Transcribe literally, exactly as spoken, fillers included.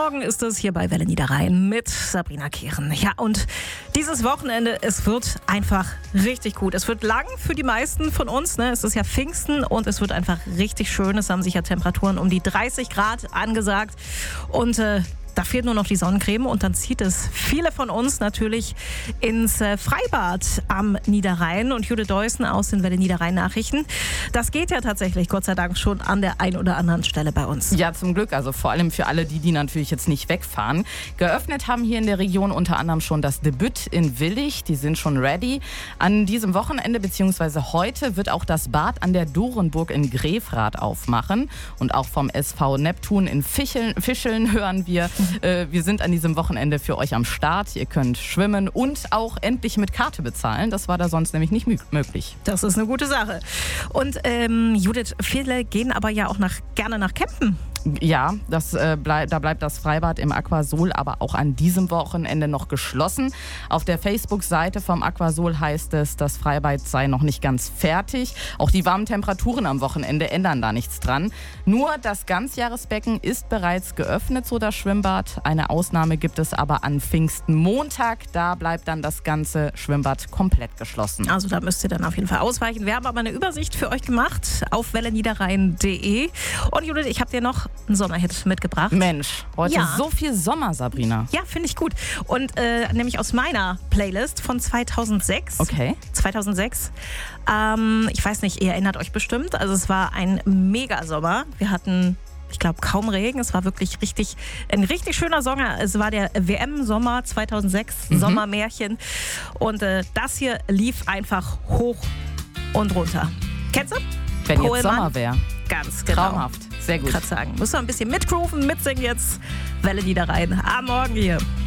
Morgen ist es hier bei Welle Niederrhein mit Sabrina Kehren. Ja, und dieses Wochenende, es wird einfach richtig gut. Es wird lang für die meisten von uns. Ne? Es ist ja Pfingsten und es wird einfach richtig schön. Es haben sich ja Temperaturen um die dreißig Grad angesagt. Und äh, da fehlt nur noch die Sonnencreme und dann zieht es viele von uns natürlich ins Freibad am Niederrhein. Und Judith Deussen aus den Welle Niederrhein Nachrichten. Das geht ja tatsächlich, Gott sei Dank, schon an der einen oder anderen Stelle bei uns. Ja, zum Glück. Also vor allem für alle die, die natürlich jetzt nicht wegfahren. Geöffnet haben hier in der Region unter anderem schon das Debüt in Willich. Die sind schon ready. An diesem Wochenende bzw. heute wird auch das Bad an der Dorenburg in Grefrath aufmachen. Und auch vom S V Neptun in Fischeln, Fischeln hören wir. Wir sind an diesem Wochenende für euch am Start. Ihr könnt schwimmen und auch endlich mit Karte bezahlen. Das war da sonst nämlich nicht möglich. Das ist eine gute Sache. Und ähm, Judith, viele gehen aber ja auch nach, gerne nach Campen. Ja, das, äh, bleib, da bleibt das Freibad im Aquasol aber auch an diesem Wochenende noch geschlossen. Auf der Facebook-Seite vom Aquasol heißt es, das Freibad sei noch nicht ganz fertig. Auch die warmen Temperaturen am Wochenende ändern da nichts dran. Nur das Ganzjahresbecken ist bereits geöffnet, so das Schwimmbad. Eine Ausnahme gibt es aber an Pfingstenmontag. Da bleibt dann das ganze Schwimmbad komplett geschlossen. Also da müsst ihr dann auf jeden Fall ausweichen. Wir haben aber eine Übersicht für euch gemacht auf welle niederrhein punkt de. Und Judith, ich habe dir noch einen Sommerhit mitgebracht. Mensch, heute ja. so viel Sommer, Sabrina. Ja, finde ich gut. Und äh, nämlich aus meiner Playlist von zweitausendsechs. Okay. zweitausendsechs. Ähm, ich weiß nicht, ihr erinnert euch bestimmt. Also es war ein Mega-Sommer. Wir hatten, ich glaube, kaum Regen. Es war wirklich richtig, ein richtig schöner Sommer. Es war der W M-Sommer zweitausendsechs, mhm. Sommermärchen. Und äh, das hier lief einfach hoch und runter. Kennst du? Wenn Pohlmann? Jetzt Sommer wäre. Ganz genau. Traumhaft. Sehr gut. Ich kann sagen. Müssen wir ein bisschen mitgrooven, mitsingen jetzt. Welle Niederrhein. Am Morgen hier.